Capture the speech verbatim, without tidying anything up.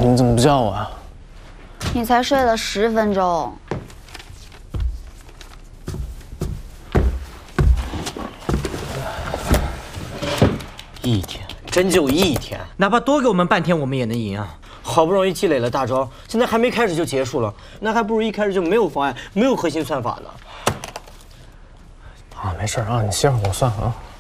你怎么不叫我啊？ 你才睡了十分钟。 一天，真就一天， 哪怕多给我们半天，我们也能赢啊！ 好不容易积累了大招，现在还没开始就结束了，那还不如一开始就没有方案，没有核心算法呢。 啊，没事啊，你歇会儿我算了啊。